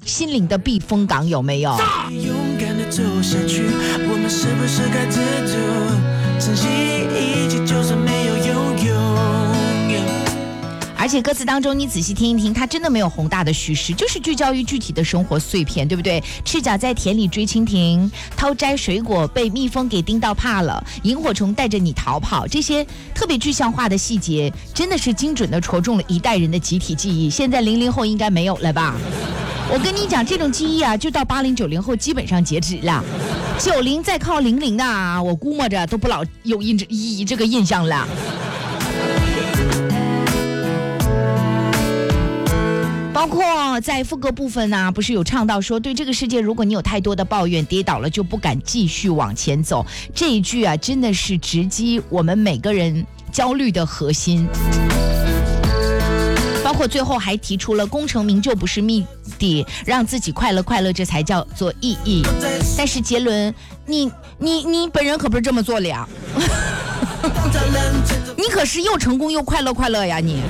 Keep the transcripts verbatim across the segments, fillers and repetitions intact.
心灵的避风港，有没有？ 勇敢的走下去，我们是不是该知足，珍惜一切，就算没有拥有。 而且歌词当中你仔细听一听，它真的没有宏大的叙事，就是聚焦于具体的生活碎片，对不对？赤脚在田里追蜻蜓，偷摘水果被蜜蜂给叮到怕了，萤火虫带着你逃跑，这些特别具象化的细节真的是精准的戳中了一代人的集体记忆。现在零零后应该没有了吧？我跟你讲，这种记忆啊，就到八零九零后基本上截止了，九零再靠零零的啊，我估摸着都不老有印印这个印象了。包括在副歌部分呢、啊，不是有唱到说，对这个世界，如果你有太多的抱怨，跌倒了就不敢继续往前走。这一句啊，真的是直击我们每个人焦虑的核心。包括最后还提出了功成名就不是目的，让自己快乐快乐，这才叫做意义。但是杰伦，你你你本人可不是这么做的呀，你可是又成功又快乐快乐呀你。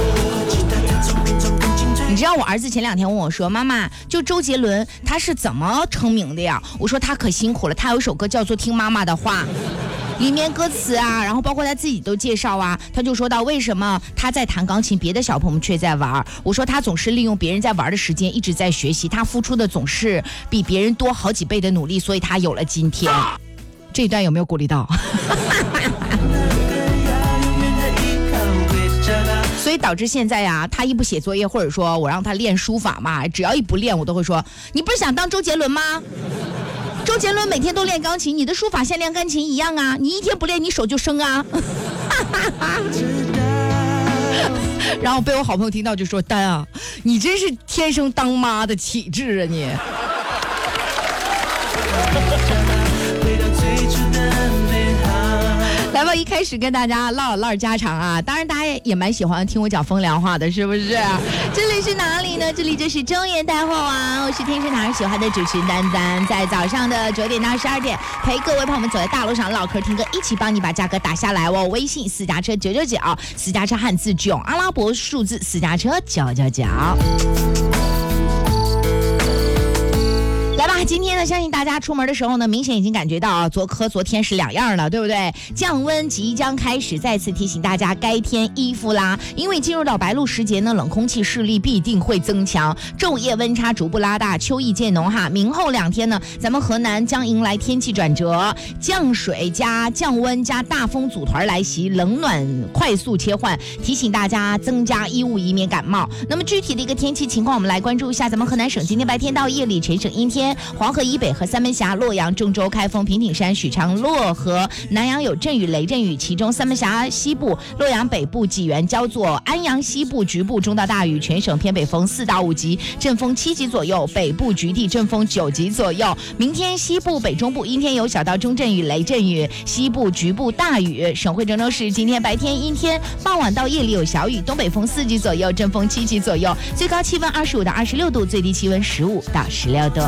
你知道我儿子前两天问我说，妈妈，就周杰伦他是怎么成名的呀？我说他可辛苦了，他有首歌叫做《听妈妈的话》，里面歌词啊，然后包括他自己都介绍啊，他就说到为什么他在弹钢琴，别的小朋友们却在玩。我说他总是利用别人在玩的时间一直在学习，他付出的总是比别人多好几倍的努力，所以他有了今天。这一段有没有鼓励到？所以导致现在呀、啊，他一不写作业，或者说我让他练书法嘛，只要一不练，我都会说，你不是想当周杰伦吗？周杰伦每天都练钢琴，你的书法像练钢琴一样啊，你一天不练你手就生啊。然后被我好朋友听到就说，丹啊，你真是天生当妈的体质啊你。来吧，一开始跟大家唠唠家常啊，当然大家也蛮喜欢听我讲风凉话的，是不是？这里是哪里呢？这里就是中原带货啊，我是天生哪人喜欢的主持人丹丹，在早上的九点到十二点，陪各位朋友们走在大路上唠嗑听歌，一起帮你把价格打下来哦。微信私家车九九九，私家车汉字囧，阿拉伯数字私家车九九九。来吧，今天呢，相信大家出门的时候呢，明显已经感觉到啊，昨和昨天是两样了，对不对？降温即将开始，再次提醒大家该添衣服啦。因为进入到白露时节呢，冷空气势力必定会增强，昼夜温差逐步拉大，秋意渐浓哈。明后两天呢，咱们河南将迎来天气转折，降水加降温加大风组团来袭，冷暖快速切换，提醒大家增加衣物，以免感冒。那么具体的一个天气情况，我们来关注一下咱们河南省今天白天到夜里全省阴天。黄河以北和三门峡、洛阳、郑州、开封、平顶山、许昌、漯河、南阳有阵雨、雷阵雨，其中三门峡西部、洛阳北部、济源、焦作、安阳西部局部中到大雨，全省偏北风四到五级，阵风七级左右，北部局地阵风九级左右。明天西部、北中部阴天有小到中阵雨、雷阵雨，西部局部大雨。省会郑州市今天白天阴天，傍晚到夜里有小雨，东北风四级左右，阵风七级左右，最高气温二十五到二十六度，最低气温十五到十六度。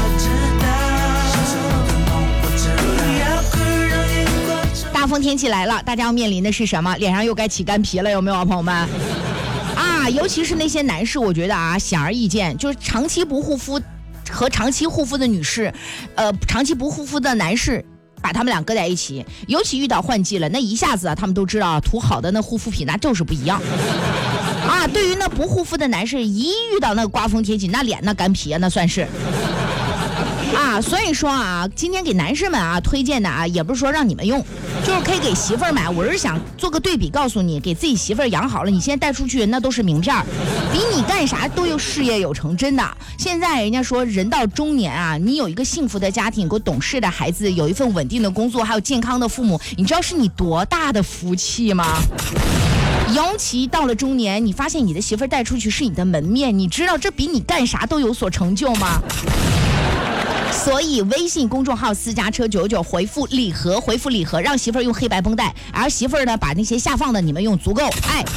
大风天气来了，大家要面临的是什么？脸上又该起干皮了，有没有啊，朋友们？啊，尤其是那些男士，我觉得啊，显而易见，就是长期不护肤和长期护肤的女士，呃，长期不护肤的男士。把他们俩搁在一起，尤其遇到换季了，那一下子啊，他们都知道涂好的那护肤品那就是不一样啊。对于那不护肤的男士，一遇到那个刮风天气，那脸那干皮啊，那算是啊。所以说啊，今天给男士们啊推荐的啊，也不是说让你们用，就是可以给媳妇儿买。我是想做个对比，告诉你，给自己媳妇儿养好了，你现在带出去那都是名片，比你干啥都有事业有成，真的。现在人家说人到中年啊，你有一个幸福的家庭，有个懂事的孩子，有一份稳定的工作，还有健康的父母，你知道是你多大的福气吗？尤其到了中年，你发现你的媳妇儿带出去是你的门面，你知道这比你干啥都有所成就吗？所以微信公众号私家车九九回复礼盒，回复礼盒，让媳妇儿用黑白绷带，而媳妇儿呢把那些下放的你们用足够爱。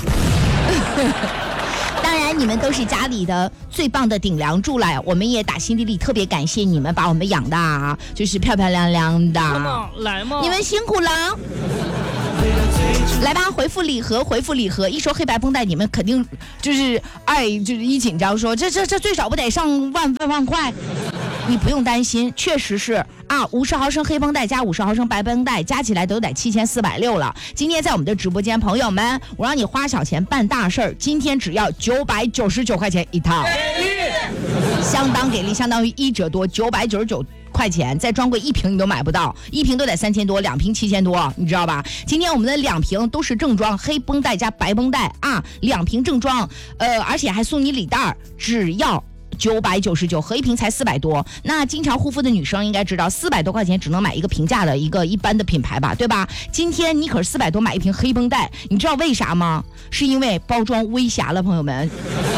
当然你们都是家里的最棒的顶梁柱了，我们也打心底里特别感谢你们把我们养的啊，就是漂漂亮亮的。 来嘛来嘛， 你们辛苦了。 来吧，回复礼盒，回复礼盒。一说黑白绷带，你们肯定就是爱，就是一紧张说这这这最少不得上万万万块？你不用担心，确实是啊，五十毫升黑绷带加五十毫升白绷带加起来都得七千四百六了。今天在我们的直播间，朋友们，我让你花小钱办大事儿，今天只要九百九十九块钱一套，相当给力，相当于一折多，九百九十九。块钱在专柜一瓶你都买不到，一瓶都得三千多，两瓶七千多，你知道吧？今天我们的两瓶都是正装，黑绷带加白绷带啊，两瓶正装，呃，而且还送你礼袋，只要九百九十九，合一瓶才四百多。那经常护肤的女生应该知道，四百多块钱只能买一个平价的一个一般的品牌吧，对吧？今天你可是四百多买一瓶黑绷带，你知道为啥吗？是因为包装微瑕了，朋友们。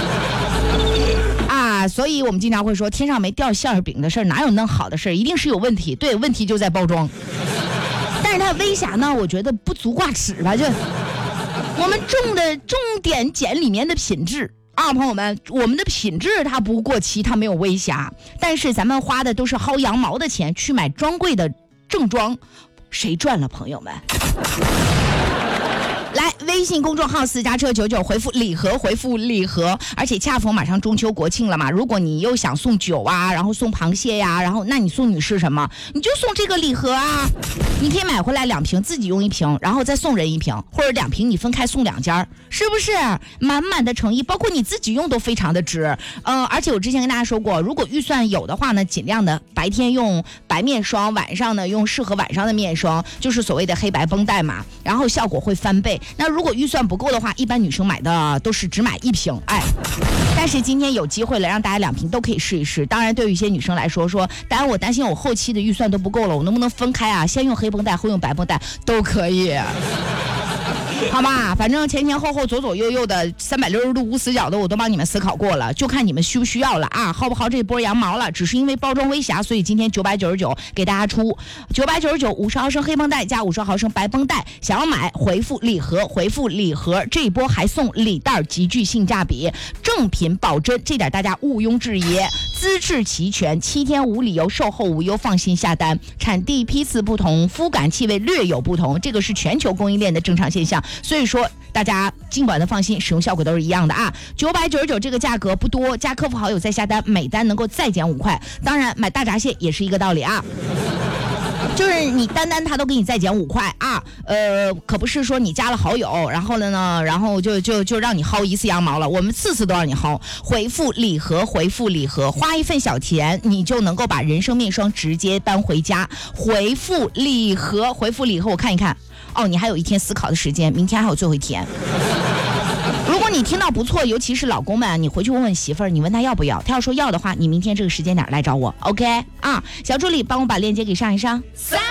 啊，所以我们经常会说天上没掉馅儿饼的事儿，哪有那好的事儿？一定是有问题。对，问题就在包装。但是它微瑕呢，我觉得不足挂齿吧，就我们重的重点捡里面的品质啊，朋友们，我们的品质它不过期，它没有微瑕，但是咱们花的都是薅羊毛的钱去买专柜的正装，谁赚了，朋友们？来，微信公众号私家车九九回复礼盒，回复礼盒，而且恰逢马上中秋国庆了嘛，如果你又想送酒啊，然后送螃蟹呀，然后那你送女士什么？你就送这个礼盒啊，你可以买回来两瓶，自己用一瓶，然后再送人一瓶，或者两瓶你分开送两家，是不是？满满的诚意，包括你自己用都非常的值。呃，而且我之前跟大家说过，如果预算有的话呢，尽量的白天用白面霜，晚上呢用适合晚上的面霜，就是所谓的黑白绷带嘛，然后效果会翻倍。那如果预算不够的话，一般女生买的都是只买一瓶，哎，但是今天有机会了，让大家两瓶都可以试一试。当然，对于一些女生来说，说当然我担心我后期的预算都不够了，我能不能分开啊？先用黑绷带，后用白绷带都可以。好吧，反正前前后后左左右右的三百六十度无死角的我都帮你们思考过了，就看你们需不需要了啊，薅不薅这波羊毛了？只是因为包装微瑕，所以今天九百九十九给大家出九百九十九五十毫升黑绷带加五十毫升白绷带，想要买回复礼盒，回复礼盒，这一波还送礼袋，极具性价比，正品保真，这点大家毋庸置疑，资质齐全，七天无理由，售后无忧，放心下单。产地批次不同，肤感气味略有不同，这个是全球供应链的正常现象。所以说大家尽管的放心，使用效果都是一样的啊。九百九十九这个价格不多，加客服好友再下单，每单能够再减五块。当然买大闸蟹也是一个道理啊，就是你单单他都给你再减五块啊，呃，可不是说你加了好友，然后呢，然后就就就让你薅一次羊毛了，我们次次都让你薅。回复礼盒，回复礼盒，花一份小钱，你就能够把人生面霜直接搬回家。回复礼盒，回复礼盒，我看一看。哦，你还有一天思考的时间，明天还有最后一天。如果你听到不错，尤其是老公们，你回去问问媳妇儿，你问他要不要，他要说要的话，你明天这个时间点来找我 ，OK 啊？小助理帮我把链接给上一上。三